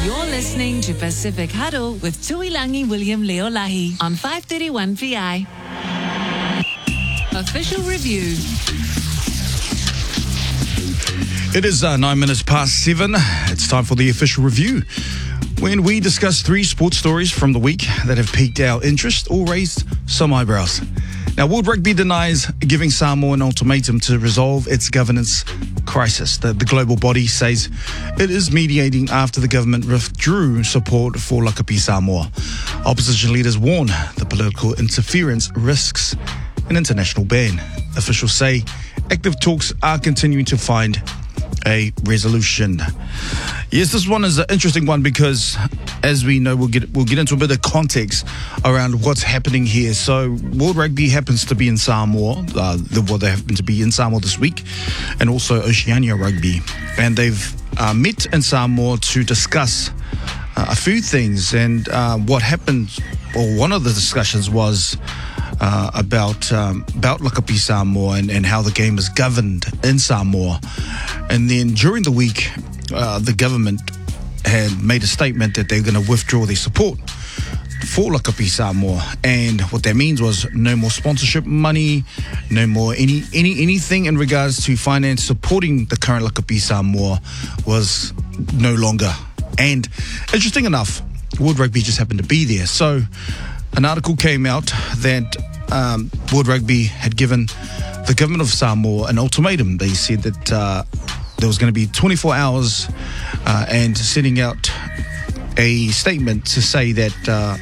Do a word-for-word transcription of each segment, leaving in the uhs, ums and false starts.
You're listening to Pacific Huddle with Tuilangi William Leolahi on five thirty-one P I. Official review. It is uh, nine minutes past seven. It's time for the official review, when we discuss three sports stories from the week that have piqued our interest or raised some eyebrows. Now, World Rugby denies giving Samoa an ultimatum to resolve its governance crisis. The, the global body says it is mediating after the government withdrew support for Lakapi Samoa. Opposition leaders warn the political interference risks an international ban. Officials say active talks are continuing to find a resolution. Yes, this one is an interesting one because, as we know, we'll get we'll get into a bit of context around what's happening here. So, World Rugby happens to be in Samoa. Uh, the, well, they happen to be in Samoa this week, and also Oceania Rugby, and they've uh, met in Samoa to discuss uh, a few things. And uh, what happened, or one of the discussions was. Uh, about um, about Lakapi Samoa and, and how the game is governed in Samoa. And then during the week, uh, the government had made a statement that they're going to withdraw their support for Lakapi Samoa. And what that means was no more sponsorship money, no more any, any anything in regards to finance supporting the current Lakapi Samoa was no longer. And interesting enough, World Rugby just happened to be there. So an article came out that um, World Rugby had given the government of Samoa an ultimatum. They said that uh, there was going to be twenty-four hours uh, and sending out a statement to say that uh,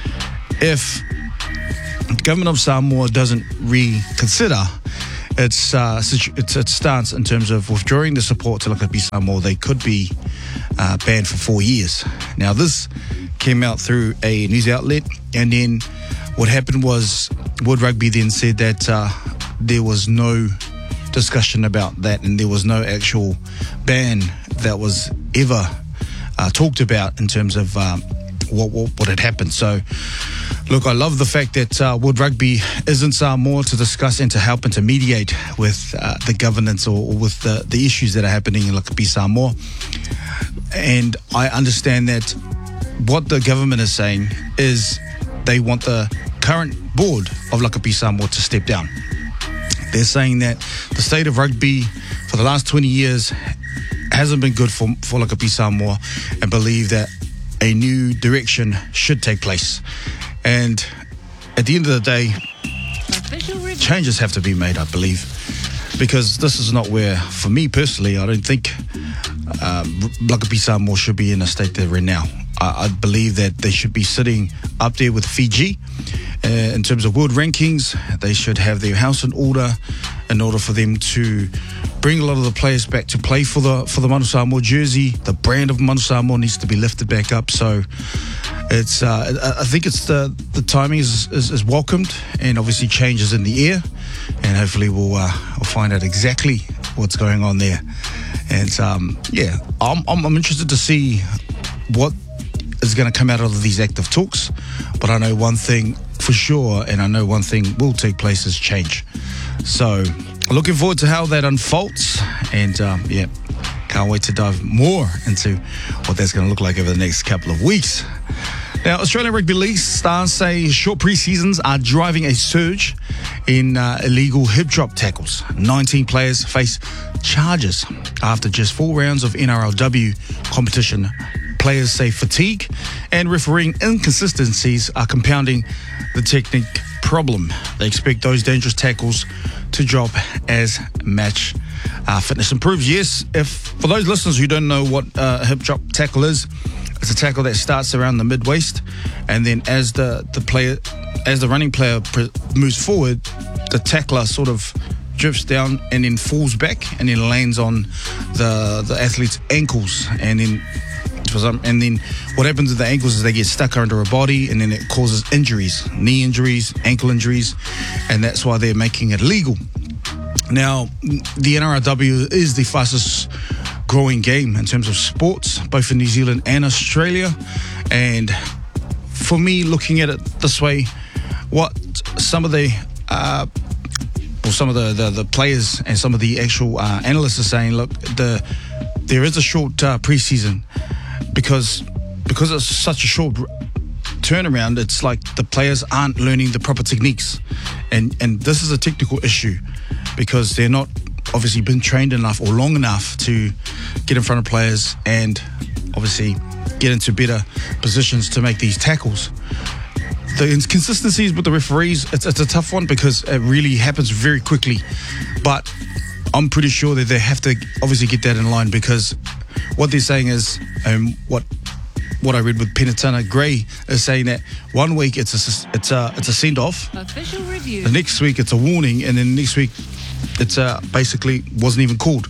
if the government of Samoa doesn't reconsider its, uh, its, its stance in terms of withdrawing the support to Lakapi Samoa, they could be uh, banned for four years. Now, this came out through a news outlet, and then what happened was World Rugby then said that uh, there was no discussion about that, and there was no actual ban that was ever uh, talked about in terms of um, what, what what had happened. So, look, I love the fact that uh, World Rugby is in Samoa to discuss and to help and to mediate with uh, the governance or, or with the, the issues that are happening in Lakapi Samoa. And I understand that what the government is saying is they want the current board of Lakapi Samoa to step down. They're saying that the state of rugby for the last twenty years hasn't been good for, for Lakapi Samoa, and believe that a new direction should take place. And at the end of the day, changes have to be made, I believe, because this is not where, for me personally, I don't think um, Lakapi Samoa should be in a state they're in now. I, I believe that they should be sitting up there with Fiji uh, in terms of world rankings. They should have their house in order in order for them to bring a lot of the players back to play for the for the Manu Samoa jersey. The brand of Manu Samoa needs to be lifted back up. So it's uh, I think it's the the timing is, is is welcomed, and obviously change is in the air, and hopefully we'll uh, we'll find out exactly what's going on there. And um, yeah, I'm, I'm I'm interested to see what is going to come out of these active talks. But I know one thing for sure, and I know one thing will take place, is change. So looking forward to how that unfolds, and um, yeah, can't wait to dive more into what that's going to look like over the next couple of weeks. Now, Australian Rugby League stars say short pre-seasons are driving a surge in uh, illegal hip drop tackles. nineteen players face charges after just four rounds of N R L W competition. Players say fatigue and refereeing inconsistencies are compounding the technique problem. They expect those dangerous tackles to drop as match uh, fitness improves. Yes, if for those listeners who don't know what uh, a hip drop tackle is, it's a tackle that starts around the mid waist, and then as the the player, as the running player pre- moves forward, the tackler sort of drifts down and then falls back and then lands on the the athlete's ankles, and then and then what happens with the ankles is they get stuck under a body, and then it causes injuries, knee injuries, ankle injuries, and that's why they're making it legal. Now, the N R L W is the fastest growing game in terms of sports, both in New Zealand and Australia. And for me, looking at it this way, what some of the uh, well, some of the, the, the players and some of the actual uh, analysts are saying, look, the there is a short uh, preseason. because because it's such a short turnaround, it's like the players aren't learning the proper techniques, and and this is a technical issue because they're not obviously been trained enough or long enough to get in front of players and obviously get into better positions to make these tackles. The inconsistencies with the referees, it's, it's a tough one because it really happens very quickly, but I'm pretty sure that they have to obviously get that in line, because what they're saying is, um, what what I read with Penatana Gray is saying that one week it's a it's a it's a send off, official review. the next week it's a warning, and then next week it's uh, basically wasn't even called.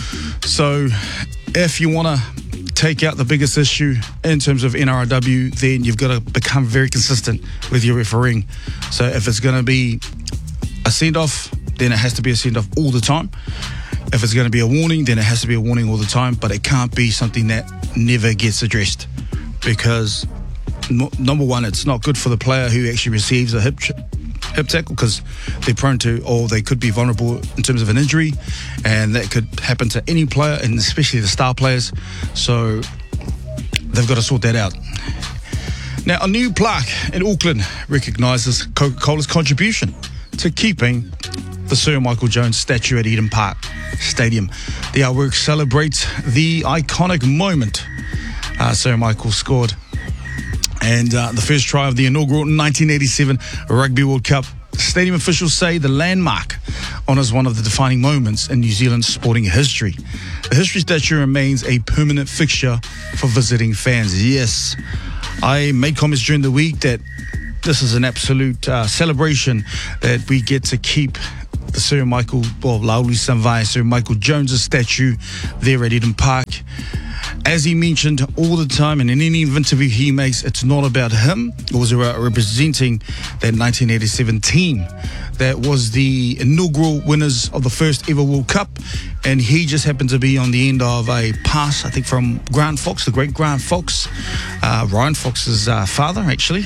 So if you want to take out the biggest issue in terms of N R L W, then you've got to become very consistent with your refereeing. So if it's going to be a send off, then it has to be a send off all the time. If it's going to be a warning, then it has to be a warning all the time, but it can't be something that never gets addressed, because no, number one, it's not good for the player who actually receives a hip hip tackle, because they're prone to, or they could be vulnerable in terms of an injury, and that could happen to any player, and especially the star players. So they've got to sort that out. Now, a new plaque in Auckland recognises Coca-Cola's contribution to keeping the Sir Michael Jones statue at Eden Park Stadium. The artwork celebrates the iconic moment uh, Sir Michael scored, and uh, the first try of the inaugural nineteen eighty-seven Rugby World Cup. Stadium officials say the landmark honours one of the defining moments in New Zealand's sporting history. The history statue remains a permanent fixture for visiting fans. Yes, I made comments during the week that this is an absolute uh, celebration that we get to keep the Sir Michael, well, Lauli Sanvai, Sir Michael Jones' statue there at Eden Park. As he mentioned all the time, and in any interview he makes, it's not about him. It was about representing that nineteen eighty-seven team that was the inaugural winners of the first ever World Cup, and he just happened to be on the end of a pass, I think, from Grant Fox, the great Grant Fox, uh, Ryan Fox's uh, father, actually.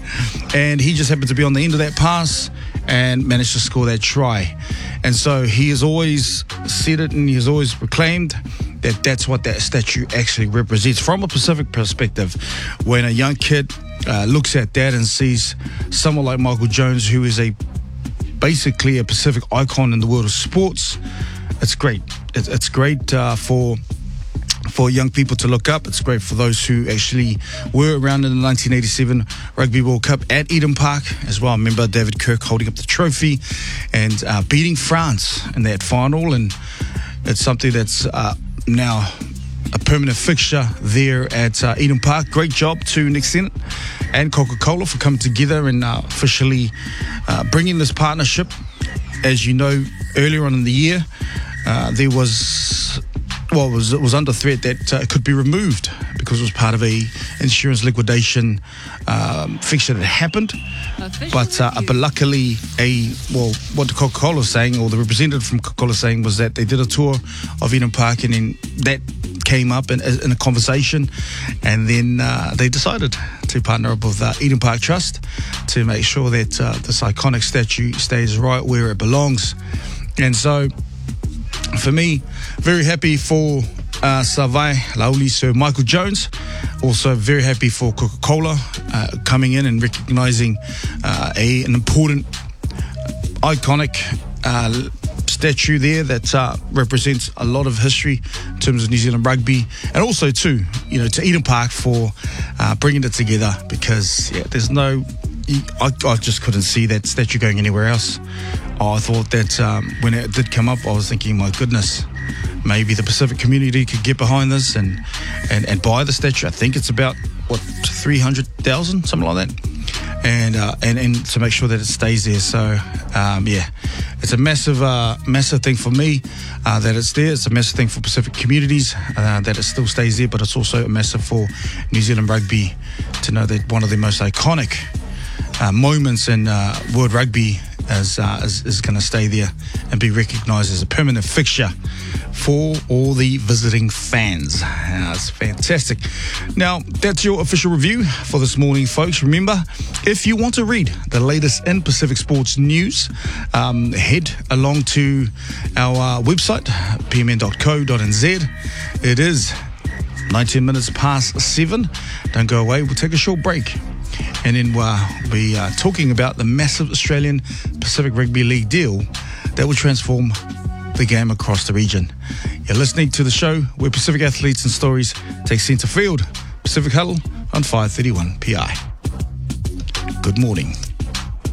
And he just happened to be on the end of that pass and managed to score that try. And so he has always said it, and he has always proclaimed that that's what that statue actually represents. From a Pacific perspective, when a young kid uh, looks at that and sees someone like Michael Jones, who is a basically a Pacific icon in the world of sports, it's great. It's, it's great uh, for for young people to look up. It's great for those who actually were around in the nineteen eighty-seven Rugby World Cup at Eden Park as well. I remember David Kirk holding up the trophy and uh, beating France in that final, and it's something that's uh, now a permanent fixture there at uh, Eden Park. Great job to Nick Sennett and Coca-Cola for coming together and uh, officially uh, bringing this partnership. As you know, earlier on in the year, uh, there was, well, it was, it was under threat that uh, it could be removed because it was part of a insurance liquidation um, fixture that happened. But uh, but luckily, a well, what the Coca-Cola was saying, or the representative from Coca-Cola was saying, was that they did a tour of Eden Park, and then that came up in, in a conversation, and then uh, they decided to partner up with uh, Eden Park Trust to make sure that uh, this iconic statue stays right where it belongs. And so, for me, very happy for uh, Savai Lauli, Sir Michael Jones. Also very happy for Coca-Cola uh, coming in and recognising uh, a, an important, iconic uh, statue there that uh, represents a lot of history in terms of New Zealand rugby, and also too, you know, to Eden Park for uh, bringing it together, because yeah, there's no, I, I just couldn't see that statue going anywhere else. Oh, I thought that um, when it did come up, I was thinking, my goodness, maybe the Pacific community could get behind this and, and, and buy the statue. I think it's about, what, three hundred thousand, something like that. And, uh, and and to make sure that it stays there. So, um, yeah, it's a massive, uh, massive thing for me uh, that it's there. It's a massive thing for Pacific communities uh, that it still stays there, but it's also massive for New Zealand rugby to know that one of the most iconic uh, moments in uh, world rugby is, uh, is, is going to stay there and be recognised as a permanent fixture for all the visiting fans. Uh, it's fantastic. Now, that's your official review for this morning, folks. Remember, if you want to read the latest in Pacific sports news, um, head along to our uh, website, p m n dot co dot n z. It is nineteen minutes past seven. Don't go away. We'll take a short break. And then we'll be uh, talking about the massive Australian Pacific Rugby League deal that will transform the game across the region. You're listening to the show where Pacific athletes and stories take centre field. Pacific Huddle on five thirty-one P I. Good morning.